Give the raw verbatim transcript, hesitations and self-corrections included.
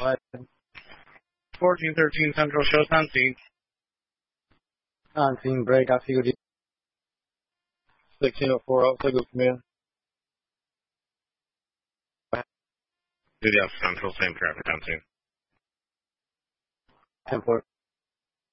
fourteen thirteen Central shows on scene. On scene, break, I see you. sixteen oh four, outside of command. Duty off Central, same traffic on scene. ten four.